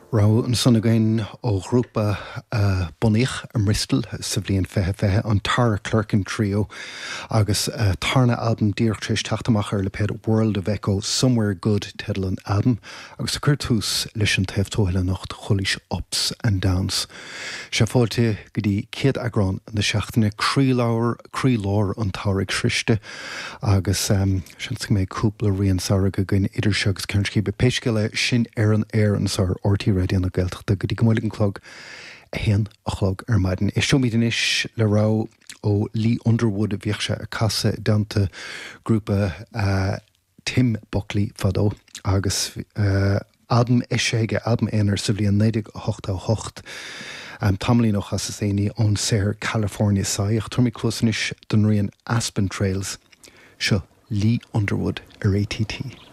Rá an sanna gain ó grúpa bunaíoch an Bristol sa bhliain fethe an Tara Clerkin trio agus tarna album díochtris teachtamach ar le péad World of Echo Somewhere Good title an album agus a curtús leis an taobhtóile nacht cholis ups and downs. Se fáilte go dtí céad agrán na seachtainna crílóir an táraigh sriste agus sin mé cúpla rion sara go gin idir segus ceancí be péisceile sin ar an sar ortí réidir an gailteachta go dtí go mailig an chlog a héan a chlog ar maidin. Is seo míad inis le rá ó Lee Underwood a bhíoh se a casa dananta grúpa Tim Buckley fadó agus album isséige album éonar sa bhliain 1988 tamlí noch as is éine ón séir California Saich tuairmí closanis don rion Aspen Trails seo Lee Underwood ar ATT.